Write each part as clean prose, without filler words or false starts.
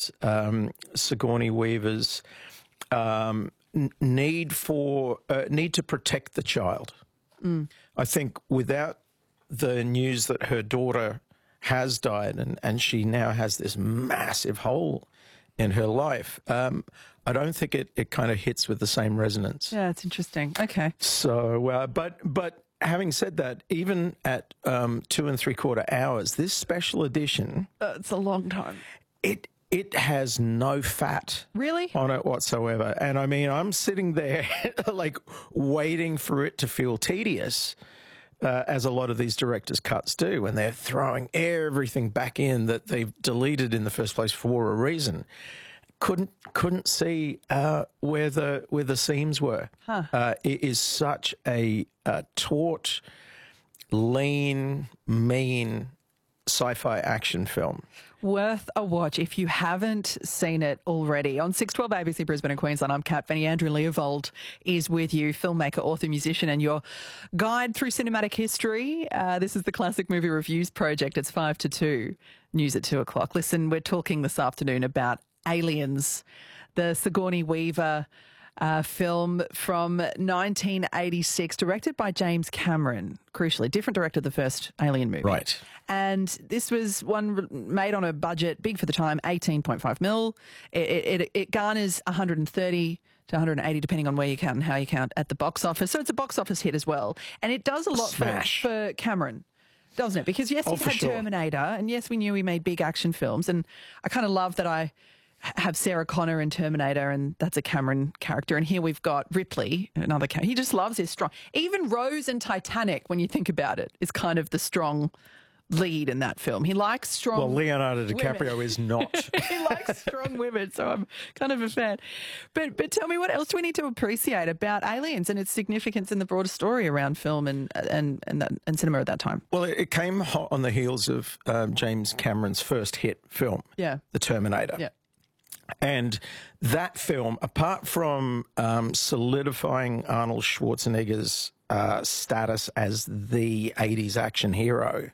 is Sigourney Weaver's need to protect the child. I think without the news that her daughter has died and she now has this massive hole in her life, I don't think it kind of hits with the same resonance. Yeah, it's interesting. Okay. So, but having said that, even at 2 3/4 hours, this special edition, It's a long time. it has no fat Really? on it whatsoever. And I mean, I'm sitting there like waiting for it to feel tedious, as a lot of these directors' cuts do, when they're throwing everything back in that they've deleted in the first place for a reason. Couldn't see where the seams were. It is such a taut, lean, mean sci-fi action film. Worth a watch if you haven't seen it already. On 612 ABC Brisbane and Queensland, I'm Kat Benny. Andrew Leovold is with you, filmmaker, author, musician, and your guide through cinematic history. This is the Classic Movie Reviews Project. It's 5 to 2, news at 2 o'clock. Listen, we're talking this afternoon about Aliens, the Sigourney Weaver film from 1986, directed by James Cameron. Crucially, different director of the first Alien movie. Right. And this was one made on a budget, big for the time, 18.5 mil. It garners 130 to 180, depending on where you count and how you count, at the box office. So it's a box office hit as well. And it does a lot for Cameron, doesn't it? Because yes, he's had Terminator, and yes, we knew he made big action films. And I kind of love that I have Sarah Connor in Terminator, and that's a Cameron character. And here we've got Ripley, another character. He just loves his strong. Even Rose in Titanic, when you think about it, is kind of the strong lead in that film. He likes strong. Well, Leonardo DiCaprio women. Is not. He likes strong women, so I'm kind of a fan. But tell me, what else do we need to appreciate about Aliens and its significance in the broader story around film and cinema at that time? Well, it came hot on the heels of James Cameron's first hit film, The Terminator. Yeah. And that film, apart from solidifying Arnold Schwarzenegger's status as the 80s action hero,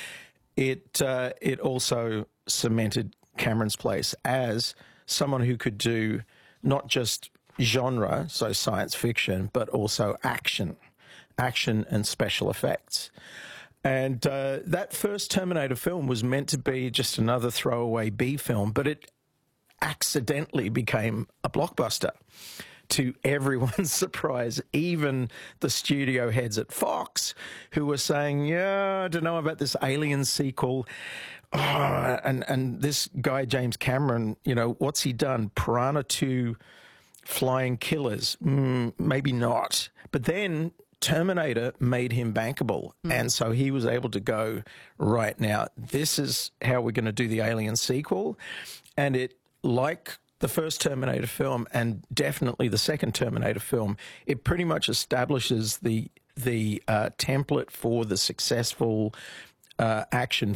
it also cemented Cameron's place as someone who could do not just genre, so science fiction, but also action and special effects. And that first Terminator film was meant to be just another throwaway B film, but it accidentally became a blockbuster, to everyone's surprise, even the studio heads at Fox, who were saying, yeah, I don't know about this Alien sequel. Oh, and this guy, James Cameron, what's he done? Piranha 2, Flying Killers? Maybe not. But then Terminator made him bankable. And so he was able to go, right now, this is how we're going to do the Alien sequel. And it, like the first Terminator film and definitely the second Terminator film, it pretty much establishes the template for the successful action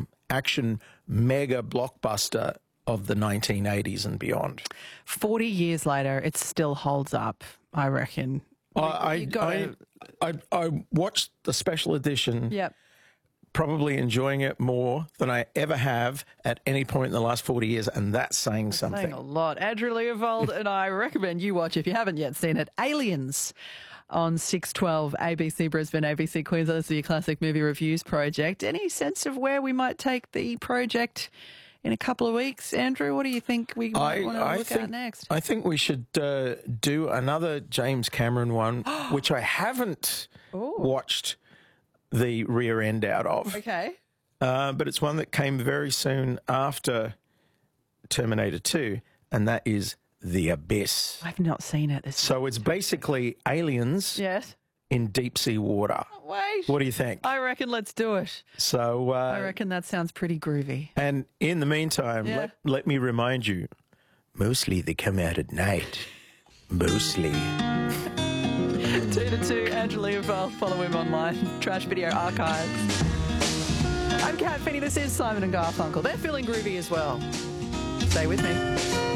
mega blockbuster of the 1980s and beyond. 40 years later, it still holds up, I reckon. I watched the special edition. Yep. Probably enjoying it more than I ever have at any point in the last 40 years, and that's saying something. Saying a lot. Andrew Leovold, and I recommend you watch, if you haven't yet seen it, Aliens on 612 ABC Brisbane, ABC Queensland. This is your Classic Movie Reviews Project. Any sense of where we might take the project in a couple of weeks, Andrew? What do you think we might want to look at next? I think we should do another James Cameron one, which I haven't watched the rear end out of. Okay. But it's one that came very soon after Terminator 2, and that is The Abyss. I've not seen it. So it's basically aliens in deep sea water. Wait. What do you think? I reckon let's do it. So I reckon that sounds pretty groovy. And in the meantime, let me remind you, mostly they come out at night. Mostly. 2 to 2, Andrew Leovold. Follow him online. Trash Video Archives. I'm Kat Finney. This is Simon and Garfunkel. They're feeling groovy as well. Stay with me.